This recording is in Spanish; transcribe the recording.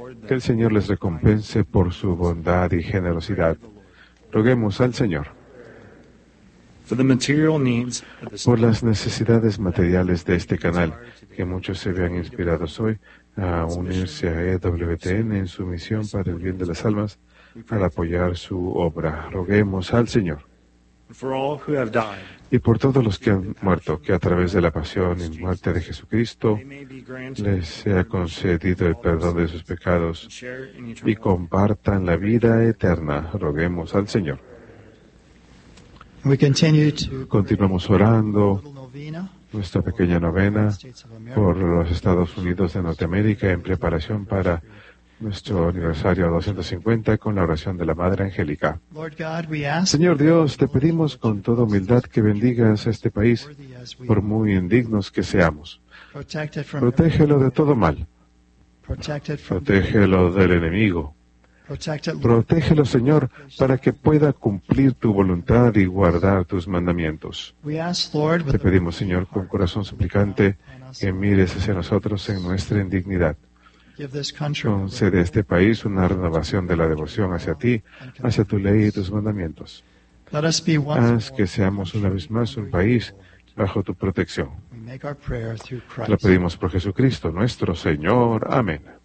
Que el Señor les recompense por su bondad y generosidad. Roguemos al Señor. Por las necesidades materiales de este canal, que muchos se vean inspirados hoy a unirse a EWTN en su misión para el bien de las almas, al apoyar su obra. Roguemos al Señor. Y por todos los que han muerto, que a través de la pasión y muerte de Jesucristo les sea concedido el perdón de sus pecados y compartan la vida eterna. Roguemos al Señor. Continuamos orando nuestra pequeña novena por los Estados Unidos de Norteamérica en preparación para nuestro aniversario 250 con la oración de la Madre Angélica. Señor Dios, te pedimos con toda humildad que bendigas a este país, por muy indignos que seamos. Protégelo de todo mal. Protégelo del enemigo. Protégelo, Señor, para que pueda cumplir tu voluntad y guardar tus mandamientos. Te pedimos, Señor, con corazón suplicante, que mires hacia nosotros en nuestra indignidad. Concede a este país una renovación de la devoción hacia ti, hacia tu ley y tus mandamientos. Haz que seamos una vez más un país bajo tu protección. Te lo pedimos por Jesucristo, nuestro Señor. Amén.